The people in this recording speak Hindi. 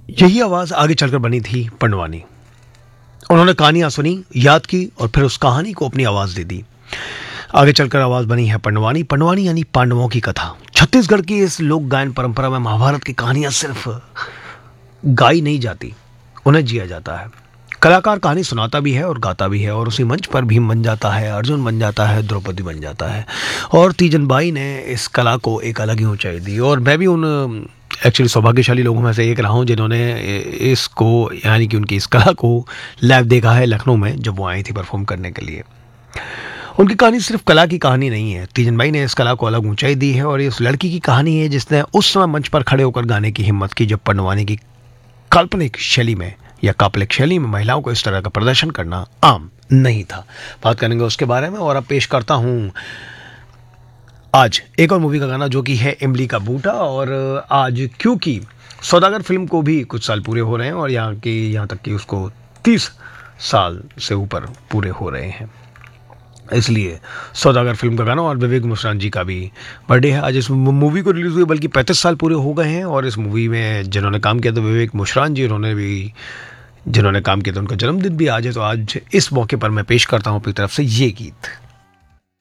यही आवाज आगे चलकर बनी थी पंडवानी। उन्होंने कहानियां सुनी, याद की और फिर उस कहानी को अपनी आवाज दे दी। आगे चलकर आवाज बनी है पंडवानी। पंडवानी यानी पांडवों की कथा। छत्तीसगढ़ की इस लोक गायन परंपरा में महाभारत की कहानियां सिर्फ गाई नहीं जाती, उन्हें जिया जाता है। कलाकार कहानी सुनाता भी है और गाता भी है, और उसी मंच पर भीम बन जाता है, अर्जुन बन जाता है, द्रौपदी बन जाता है। और तीजन बाई ने इस कला को एक अलग ही ऊंचाई दी, और मैं भी उन एक्चुअली सौभाग्यशाली लोगों में से एक रहा हूं जिन्होंने इसको, यानी कि उनकी इस कला को लाइव देखा है लखनऊ में, जब वो आई थी परफॉर्म करने के लिए। उनकी कहानी सिर्फ कला की कहानी नहीं है, तीजन बाई ने इस कला को अलग ऊंचाई दी है, और ये उस लड़की की कहानी है जिसने उस समय मंच पर खड़े होकर गाने की हिम्मत की जब पंडवानी की काल्पनिक शैली में या काल्पनिक शैली में महिलाओं को इस तरह का प्रदर्शन करना आम नहीं था। बात करेंगे उसके बारे में, और अब पेश करता हूं आज एक और मूवी का गाना जो कि है इमली का बूटा। और आज क्योंकि सौदागर फिल्म को भी कुछ साल पूरे हो रहे हैं, और यहाँ तक कि उसको 30 साल से ऊपर पूरे हो रहे हैं, इसलिए सौदागर फिल्म का गाना। और विवेक मुश्रान जी का भी बर्थडे है आज। इस मूवी को रिलीज हुए बल्कि 35 साल पूरे हो गए हैं, और इस मूवी में जिन्होंने काम किया था विवेक मुश्रान जी, जिन्होंने काम किया था उनका जन्मदिन भी आज है। तो आज इस मौके पर मैं पेश करता हूँ अपनी तरफ से ये गीत।